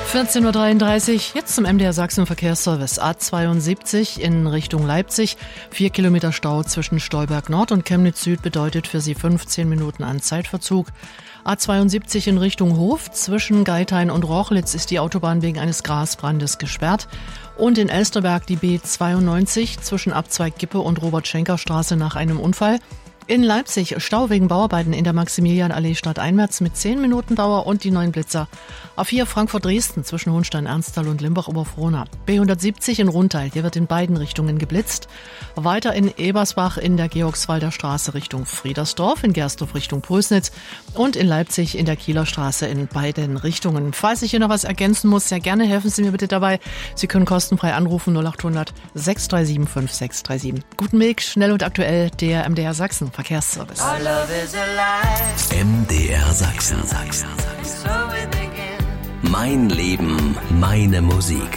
14.33 Uhr, jetzt zum MDR Sachsen Verkehrsservice. A72 in Richtung Leipzig. 4 Kilometer Stau zwischen Stolberg Nord und Chemnitz Süd bedeutet für Sie 15 Minuten an Zeitverzug. A72 in Richtung Hof. Zwischen Geithain und Rochlitz ist die Autobahn wegen eines Grasbrandes gesperrt. Und in Elsterberg die B92 zwischen Abzweig Gippe und Robert-Schenker-Straße nach einem Unfall. In Leipzig Stau wegen Bauarbeiten in der Maximilianallee stadteinwärts mit 10 Minuten Dauer und die 9 Blitzer. A4 Frankfurt-Dresden zwischen Hohenstein-Ernsthal und Limbach-Oberfrohna. B170 in Rundteil, hier wird in beiden Richtungen geblitzt. Weiter in Ebersbach in der Georgswalder Straße Richtung Friedersdorf, in Gersdorf Richtung Pulsnitz und in Leipzig in der Kieler Straße in beiden Richtungen. Falls ich hier noch was ergänzen muss, sehr gerne, helfen Sie mir bitte dabei. Sie können kostenfrei anrufen 0800 637 5637. Guten Weg, schnell und aktuell, der MDR Sachsen Verkehrsservice. MDR Sachsen. Mein Leben, meine Musik.